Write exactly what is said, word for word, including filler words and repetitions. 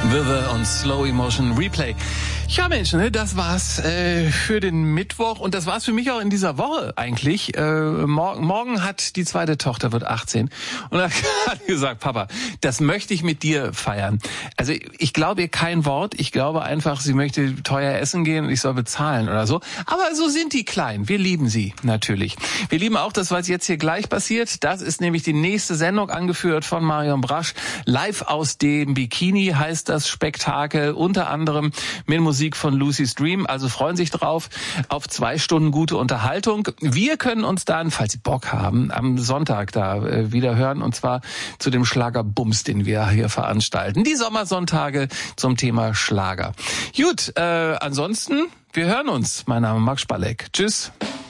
River und Slow Emotion Replay. Ja Mensch, ne, das war's äh, für den Mittwoch und das war's für mich auch in dieser Woche eigentlich. Äh, morgen, morgen hat die zweite Tochter, wird achtzehn und dann hat sie gesagt, Papa, das möchte ich mit dir feiern. Also ich glaube ihr kein Wort, ich glaube einfach, sie möchte teuer essen gehen und ich soll bezahlen oder so. Aber so sind die Kleinen, wir lieben sie natürlich. Wir lieben auch das, was jetzt hier gleich passiert. Das ist nämlich die nächste Sendung, angeführt von Marion Brasch. Live aus dem Bikini heißt das Spektakel, unter anderem mit Musik von Lucy's Dream. Also freuen sich drauf auf zwei Stunden gute Unterhaltung. Wir können uns dann, falls Sie Bock haben, am Sonntag da äh, wieder hören, und zwar zu dem Schlager Bums, den wir hier veranstalten. Die Sommersonntage zum Thema Schlager. Gut, äh, ansonsten, wir hören uns. Mein Name ist Max Spalleck. Tschüss.